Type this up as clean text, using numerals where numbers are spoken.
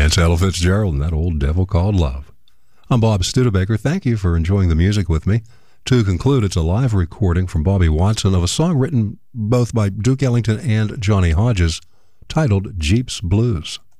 It's Ella Fitzgerald and that old devil called love. I'm Bob Studebaker. Thank you for enjoying the music with me. To conclude, it's a live recording from Bobby Watson of a song written both by Duke Ellington and Johnny Hodges titled Jeep's Blues.